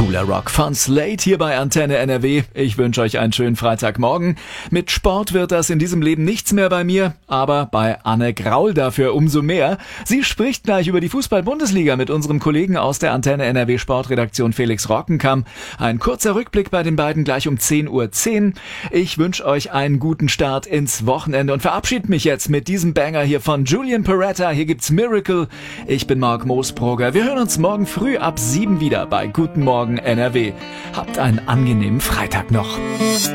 Cooler Rock von Slate hier bei Antenne NRW. Ich wünsche euch einen schönen Freitagmorgen. Mit Sport wird das in diesem Leben nichts mehr bei mir, aber bei Anne Graul dafür umso mehr. Sie spricht gleich über die Fußball-Bundesliga mit unserem Kollegen aus der Antenne NRW Sportredaktion Felix Rockenkamp. Ein kurzer Rückblick bei den beiden gleich um 10:10 Uhr. Ich wünsche euch einen guten Start ins Wochenende und verabschiede mich jetzt mit diesem Banger hier von Julian Peretta. Hier gibt's Miracle. Ich bin Marc Moosbrugger. Wir hören uns morgen früh ab 7 wieder bei Guten Morgen NRW. Habt einen angenehmen Freitag noch.